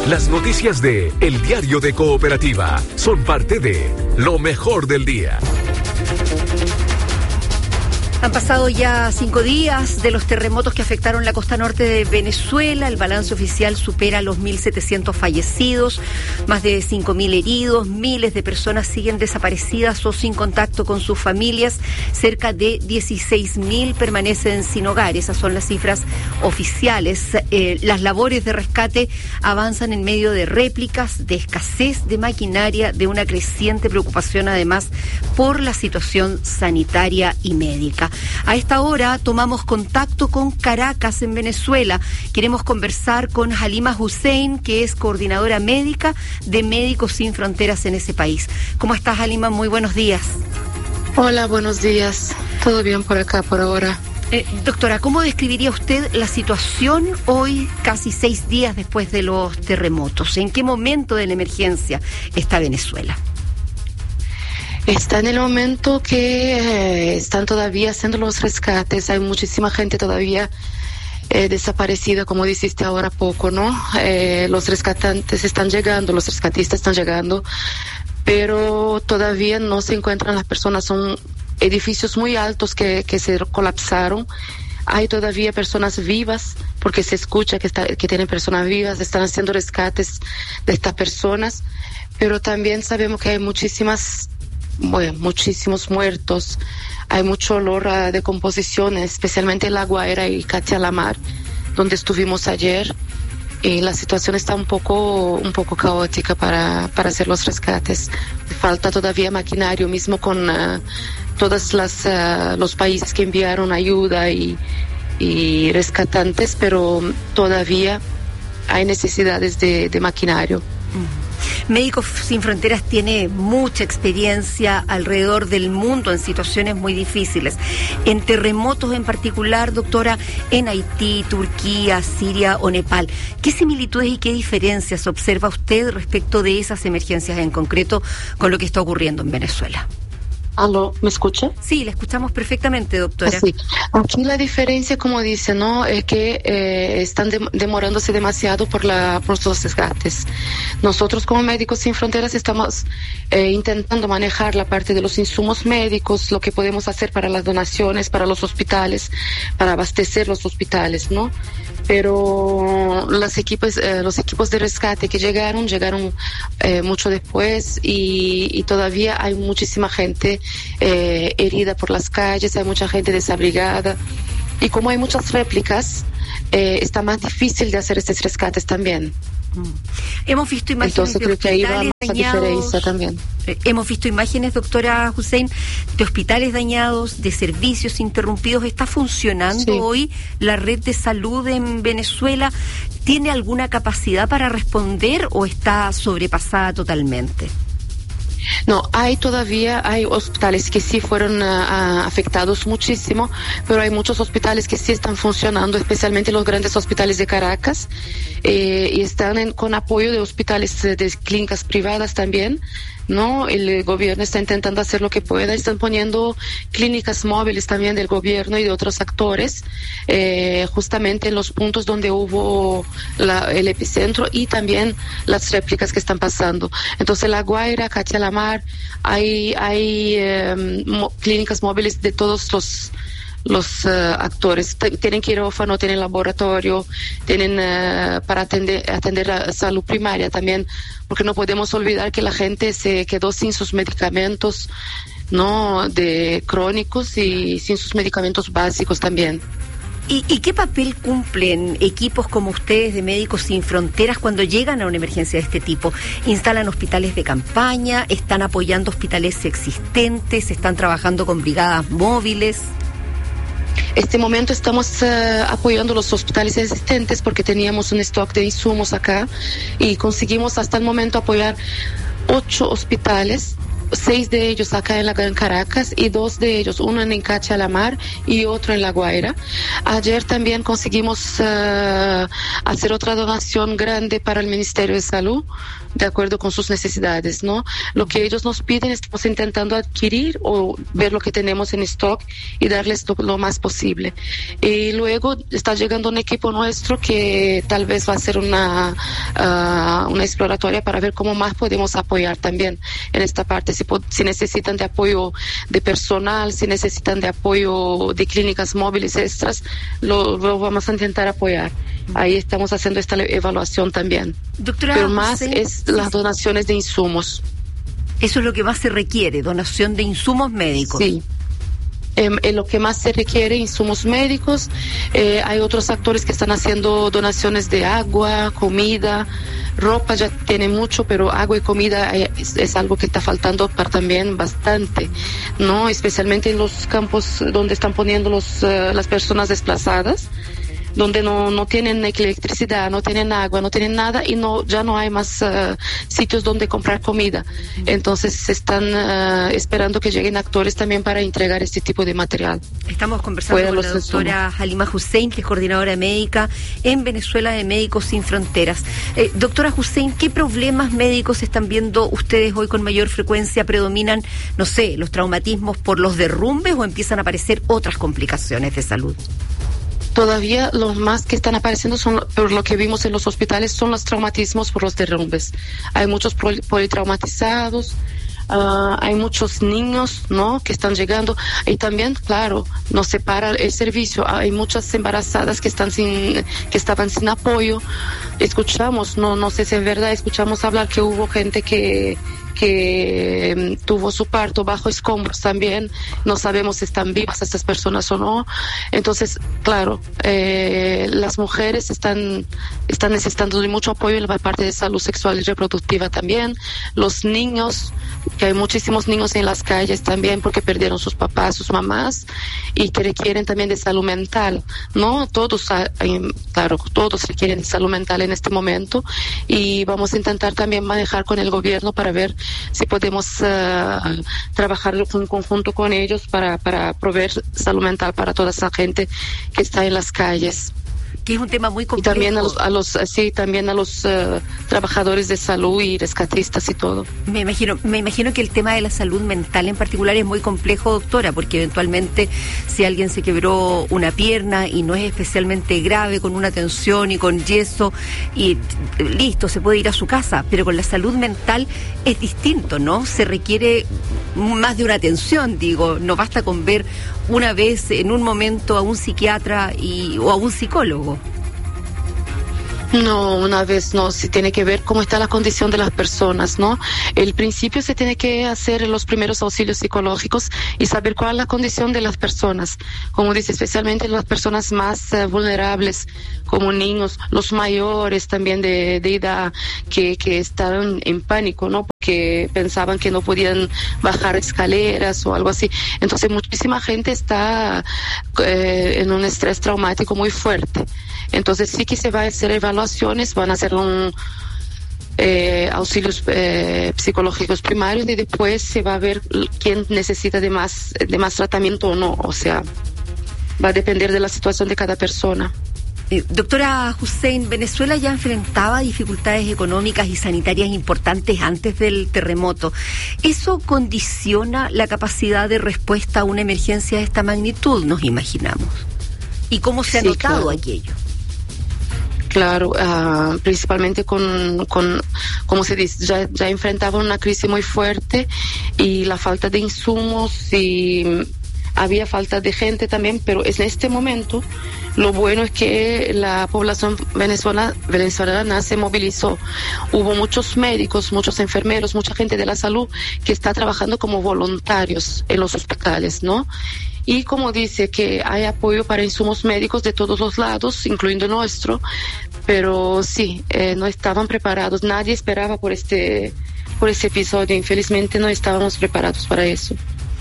Las noticias de El Diario de Cooperativa son parte de lo mejor del día. Han pasado ya 5 días de los terremotos que afectaron la costa norte de Venezuela. El balance oficial supera los 1.700 fallecidos, más de 5.000 heridos, miles de personas siguen desaparecidas o sin contacto con sus familias, cerca de 16.000 permanecen sin hogar. Esas son las cifras oficiales. Las labores de rescate avanzan en medio de réplicas, de escasez de maquinaria, de una creciente preocupación además por la situación sanitaria y médica. A esta hora tomamos contacto con Caracas, en Venezuela. Queremos conversar con Halima Hussein, que es coordinadora médica de Médicos Sin Fronteras en ese país. ¿Cómo estás, Halima? Muy buenos días. Hola, buenos días. ¿Todo bien por acá, por ahora? Doctora, ¿cómo describiría usted la situación hoy, casi 6 días después de los terremotos? ¿En qué momento de la emergencia está Venezuela? Está en el momento que están todavía haciendo los rescates. Hay muchísima gente todavía desaparecida, como dijiste ahora poco, ¿no? Los rescatantes están llegando, los rescatistas están llegando, pero todavía no se encuentran las personas. Son edificios muy altos que se colapsaron. Hay todavía personas vivas, porque se escucha que tienen personas vivas, están haciendo rescates de estas personas, pero también sabemos que hay muchísimos muertos, hay mucho olor a decomposición, especialmente en La Guaira y Catia-La-Mar, donde estuvimos ayer, y la situación está un poco caótica para hacer los rescates. Falta todavía maquinario, mismo con todos los países que enviaron ayuda y rescatantes, pero todavía hay necesidades de maquinario. Médicos Sin Fronteras tiene mucha experiencia alrededor del mundo en situaciones muy difíciles. En terremotos en particular, doctora, en Haití, Turquía, Siria o Nepal. ¿Qué similitudes y qué diferencias observa usted respecto de esas emergencias en concreto con lo que está ocurriendo en Venezuela? ¿Aló? ¿Me escucha? Sí, la escuchamos perfectamente, doctora. Sí. Aquí la diferencia, como dice, ¿no? Es que están demorándose demasiado por los rescates. Nosotros como Médicos Sin Fronteras estamos intentando manejar la parte de los insumos médicos, lo que podemos hacer para las donaciones, para los hospitales, para abastecer los hospitales, ¿no? Pero los equipos de rescate que llegaron mucho después y todavía hay muchísima gente herida por las calles, hay mucha gente desabrigada, y como hay muchas réplicas, está más difícil de hacer estos rescates también. Hemos visto imágenes de hospitales dañados. También. Hemos visto imágenes, doctora Hussein, de hospitales dañados, de servicios interrumpidos. ¿Está funcionando hoy la red de salud en Venezuela? ¿Tiene alguna capacidad para responder o está sobrepasada totalmente? No, hay hospitales que sí fueron afectados muchísimo, pero hay muchos hospitales que sí están funcionando, especialmente los grandes hospitales de Caracas, y están con apoyo de hospitales de clínicas privadas también, ¿no? El gobierno está intentando hacer lo que pueda, están poniendo clínicas móviles también del gobierno y de otros actores, justamente en los puntos donde hubo el epicentro y también las réplicas que están pasando. Entonces, La Guaira, Catia-La-Mar, hay clínicas móviles de todos los actores. Tienen quirófano, tienen laboratorio, tienen para atender a salud primaria también, porque no podemos olvidar que la gente se quedó sin sus medicamentos, ¿no?, de crónicos y sin sus medicamentos básicos también. ¿Y qué papel cumplen equipos como ustedes de Médicos Sin Fronteras cuando llegan a una emergencia de este tipo? ¿Instalan hospitales de campaña? ¿Están apoyando hospitales existentes? ¿Están trabajando con brigadas móviles? Este momento estamos apoyando los hospitales existentes porque teníamos un stock de insumos acá y conseguimos hasta el momento apoyar 8 hospitales 6 de ellos acá en la Gran Caracas y 2 de ellos, uno en Encache a la Mar y otro en La Guaira. Ayer también conseguimos hacer otra donación grande para el Ministerio de Salud, de acuerdo con sus necesidades, ¿no? Lo que ellos nos piden, estamos intentando adquirir o ver lo que tenemos en stock y darles lo más posible. Y luego está llegando un equipo nuestro que tal vez va a ser una exploratoria para ver cómo más podemos apoyar también en esta parte. Si necesitan de apoyo de personal, si necesitan de apoyo de clínicas móviles extras, lo vamos a intentar apoyar. Ahí estamos haciendo esta evaluación también. Doctora Pero más Hussein, es las donaciones de insumos. Eso es lo que más se requiere, donación de insumos médicos. Sí. En lo que más se requiere, insumos médicos. Hay otros actores que están haciendo donaciones de agua, comida, ropa ya tiene mucho, pero agua y comida es algo que está faltando también bastante, ¿no? Especialmente en los campos donde están poniendo las personas desplazadas, donde no tienen electricidad, no tienen agua, no tienen nada y ya no hay más sitios donde comprar comida. Entonces se están esperando que lleguen actores también para entregar este tipo de material. Estamos conversando con la doctora Halima Hussein, que es coordinadora médica en Venezuela de Médicos Sin Fronteras. Doctora Hussein, ¿qué problemas médicos están viendo ustedes hoy con mayor frecuencia? ¿Predominan, no sé, los traumatismos por los derrumbes o empiezan a aparecer otras complicaciones de salud? Todavía los más que están apareciendo por lo que vimos en los hospitales, son los traumatismos por los derrumbes. Hay muchos politraumatizados, hay muchos niños, ¿no?, que están llegando. Y también, claro, nos separa el servicio. Hay muchas embarazadas que estaban sin apoyo. Escuchamos, no sé si es verdad, escuchamos hablar que hubo gente que tuvo su parto bajo escombros también. No sabemos si están vivas estas personas o no. Entonces, claro, las mujeres están necesitando de mucho apoyo en la parte de salud sexual y reproductiva también. Los niños, que hay muchísimos niños en las calles también porque perdieron sus papás, sus mamás, y que requieren también de salud mental, ¿no? Todos requieren de salud mental en este momento, y vamos a intentar también manejar con el gobierno para ver si podemos trabajar en conjunto con ellos para proveer salud mental para toda esa gente que está en las calles. Que es un tema muy complejo. Y también a los trabajadores de salud y rescatistas y todo. Me imagino que el tema de la salud mental en particular es muy complejo, doctora, porque eventualmente si alguien se quebró una pierna y no es especialmente grave, con una tensión y con yeso, y listo, se puede ir a su casa, pero con la salud mental es distinto, ¿no? Se requiere más de una atención, digo, no basta con ver una vez en un momento a un psiquiatra o a un psicólogo. No, una vez no, se tiene que ver cómo está la condición de las personas, ¿no? El principio se tiene que hacer los primeros auxilios psicológicos y saber cuál es la condición de las personas, como dice, especialmente las personas más vulnerables, como niños, los mayores también de edad, que estaban en pánico, ¿no? Porque pensaban que no podían bajar escaleras o algo así. Entonces muchísima gente está en un estrés traumático muy fuerte. Entonces sí que se va a hacer evaluaciones, van a hacer auxilios psicológicos primarios, y después se va a ver quién necesita de más tratamiento o no. O sea, va a depender de la situación de cada persona. Doctora Hussein, Venezuela ya enfrentaba dificultades económicas y sanitarias importantes antes del terremoto. ¿Eso condiciona la capacidad de respuesta a una emergencia de esta magnitud, nos imaginamos? ¿Y cómo se ha notado aquello? Claro, principalmente con como se dice, ya enfrentaba una crisis muy fuerte, y la falta de insumos, y había falta de gente también, pero en este momento lo bueno es que la población venezolana se movilizó. Hubo muchos médicos, muchos enfermeros, mucha gente de la salud que está trabajando como voluntarios en los hospitales, ¿no? Y como dice, que hay apoyo para insumos médicos de todos los lados, incluyendo nuestro, pero sí, no estaban preparados. Nadie esperaba por este episodio. Infelizmente no estábamos preparados para eso.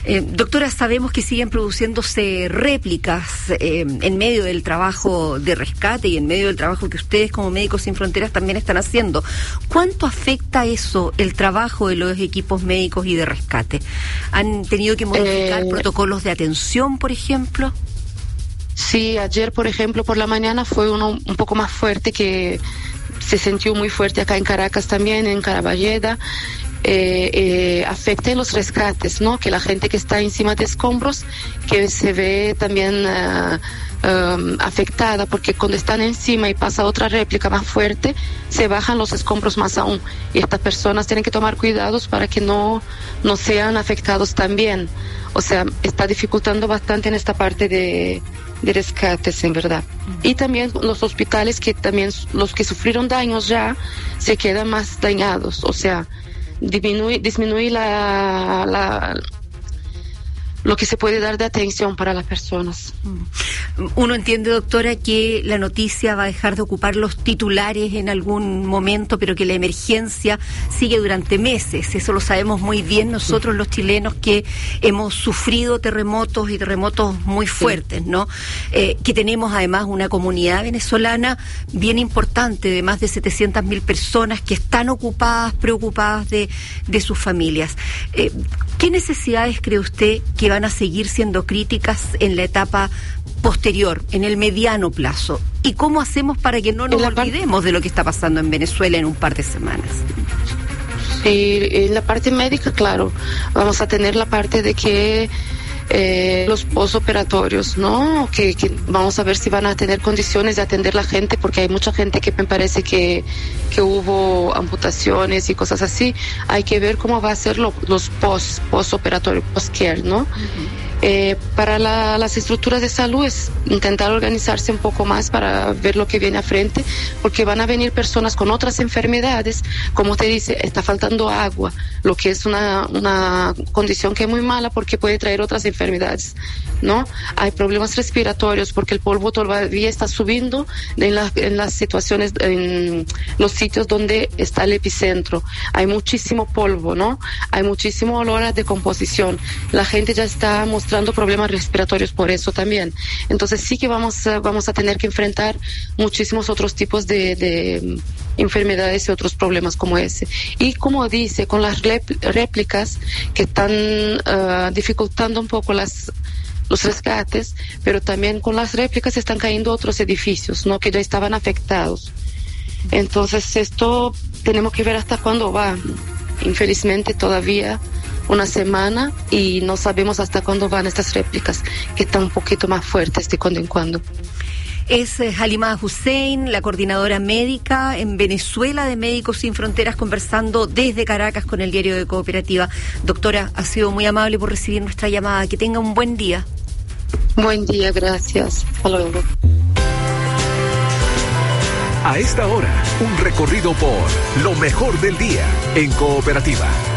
Doctora, sabemos que siguen produciéndose réplicas en medio del trabajo de rescate y en medio del trabajo que ustedes como Médicos Sin Fronteras también están haciendo. ¿Cuánto afecta eso, el trabajo de los equipos médicos y de rescate? ¿Han tenido que modificar protocolos de atención, por ejemplo? Sí, ayer, por ejemplo, por la mañana fue uno un poco más fuerte, que se sintió muy fuerte acá en Caracas también, en Caraballeda. Afecta en los rescates, ¿no? Que la gente que está encima de escombros, que se ve también afectada, porque cuando están encima y pasa otra réplica más fuerte, se bajan los escombros más aún. Y estas personas tienen que tomar cuidados para que no sean afectados también. O sea, está dificultando bastante en esta parte de rescates, en verdad. Y también los hospitales, que también los que sufrieron daños ya se quedan más dañados. O sea, disminuye lo que se puede dar de atención para las personas. Uno entiende, doctora, que la noticia va a dejar de ocupar los titulares en algún momento, pero que la emergencia sigue durante meses. Eso lo sabemos muy bien nosotros los chilenos, que hemos sufrido terremotos y terremotos muy fuertes, ¿no? Que tenemos además una comunidad venezolana bien importante, de más de 700.000 personas que están ocupadas, preocupadas de sus familias. ¿Qué necesidades cree usted que van a seguir siendo críticas en la etapa posterior, en el mediano plazo? ¿Y cómo hacemos para que no nos olvidemos de lo que está pasando en Venezuela en un par de semanas? En la parte médica, claro, vamos a tener la parte de que los posoperatorios, ¿no? Que vamos a ver si van a tener condiciones de atender la gente, porque hay mucha gente que me parece que hubo amputaciones y cosas así. Hay que ver cómo va a ser los posoperatorios, post-care, ¿no? Uh-huh. Para las estructuras de salud es intentar organizarse un poco más para ver lo que viene a frente, porque van a venir personas con otras enfermedades, como te dice, está faltando agua, lo que es una condición que es muy mala porque puede traer otras enfermedades, ¿no? Hay problemas respiratorios porque el polvo todavía está subiendo en las situaciones, en los sitios donde está el epicentro. Hay muchísimo polvo, ¿no? Hay muchísimo olor a decomposición. La gente ya está mostrando problemas respiratorios por eso también. Entonces sí que vamos a tener que enfrentar muchísimos otros tipos de enfermedades y otros problemas como ese. Y como dice, con las réplicas que están dificultando un poco los rescates, pero también con las réplicas están cayendo otros edificios, ¿no? Que ya estaban afectados. Entonces esto tenemos que ver hasta cuándo va. Infelizmente todavía una semana y no sabemos hasta cuándo van estas réplicas, que están un poquito más fuertes de cuando en cuando. Es Halima Hussein, la coordinadora médica en Venezuela de Médicos Sin Fronteras, conversando desde Caracas con el Diario de Cooperativa. Doctora, ha sido muy amable por recibir nuestra llamada. Que tenga un buen día. Buen día, gracias. Hasta luego. A esta hora, un recorrido por lo mejor del día en Cooperativa.